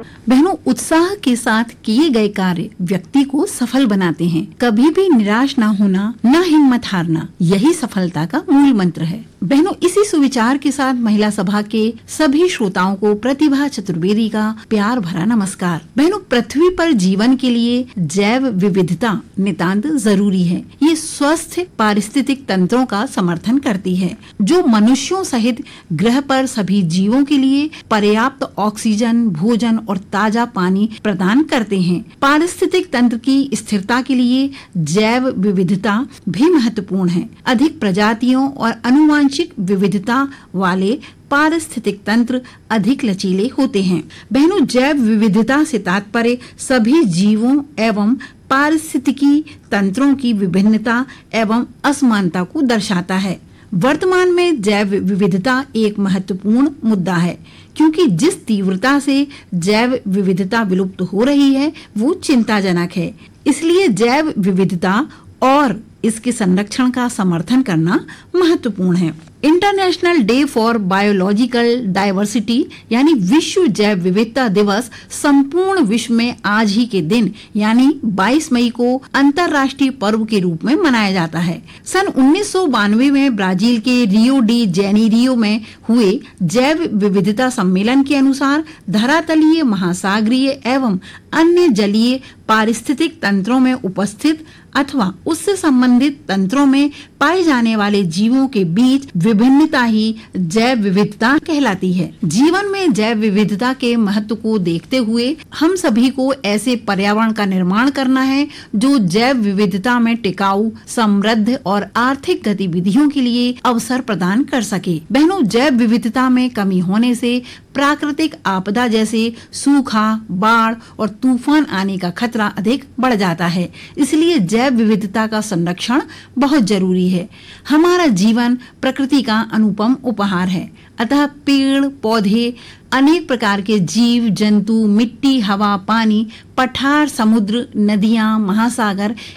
बहनों, उत्साह के साथ किए गए कार्य व्यक्ति को सफल बनाते हैं। कभी भी निराश ना होना, ना हिम्मत हारना, यही सफलता का मूल मंत्र है। बहनों, इसी सुविचार के साथ महिला सभा के सभी श्रोताओं को प्रतिभा चतुर्वेदी का प्यार भरा नमस्कार। बहनों, पृथ्वी पर जीवन के लिए जैव विविधता नितांत जरूरी है। ये स्वस्थ पारिस्थितिक तंत्रों का समर्थन करती है, जो मनुष्यों सहित ग्रह पर सभी जीवों के लिए पर्याप्त ऑक्सीजन, भोजन और ताजा पानी प्रदान करते हैं। पारिस्थितिक तंत्र की स्थिरता के लिए जैव विविधता भी महत्वपूर्ण है। अधिक प्रजातियों और आनुवंशिक विविधता वाले पारिस्थितिक तंत्र अधिक लचीले होते हैं। बहनों, जैव विविधता से तात्पर्य सभी जीवों एवं पारिस्थितिकी तंत्रों की विभिन्नता एवं असमानता को दर्शाता है। वर्तमान में जैव विविधता एक महत्वपूर्ण मुद्दा है, क्योंकि जिस तीव्रता से जैव विविधता विलुप्त हो रही है वो चिंताजनक है। इसलिए जैव विविधता और इसके संरक्षण का समर्थन करना महत्वपूर्ण है। International day for biological diversity यानी विश्व जैव विविधता दिवस संपूर्ण विश्व में आज ही के दिन यानी 22 मई को अंतर्राष्ट्रीय पर्व के रूप में मनाया जाता है। सन 1992 में ब्राजील के रियो डी जेनेरियो में हुए जैव विविधता सम्मेलन के अनुसार धरातलीय, महासागरीय एवं अन्य जलीय पारिस्थितिक तंत्रों में उपस्थित अथवा उससे संबंधित तंत्रों में पाए जाने वाले जीवों के बीच विभिन्नता ही जैव विविधता कहलाती है। जीवन में जैव विविधता के महत्व को देखते हुए हम सभी को ऐसे पर्यावरण का निर्माण करना है जो जैव विविधता में टिकाऊ, समृद्ध और आर्थिक गतिविधियों के लिए अवसर प्रदान कर सके। बहनों, जैव विविधता में कमी होने से प्राकृतिक आपदा जैसे सूखा, बाढ़ और तूफान आने का खतरा अधिक बढ़ जाता है। इसलिए जैव विविधता का संरक्षण बहुत जरूरी है। हमारा जीवन प्रकृति का अनुपम उपहार है, अतः पेड़ पौधे, अनेक प्रकार के जीव जंतु, मिट्टी, हवा, पानी, पठार, समुद्र, नदियां, महासागर